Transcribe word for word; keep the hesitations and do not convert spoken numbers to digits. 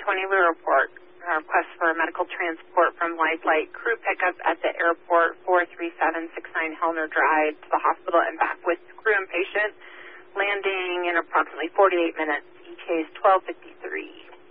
twenty, we report a request for medical transport from Lifeline crew pickup at the airport, four three seven six nine Hellner Drive, to the hospital and back with crew and patient, landing in approximately forty-eight minutes. E T A is twelve fifty-three.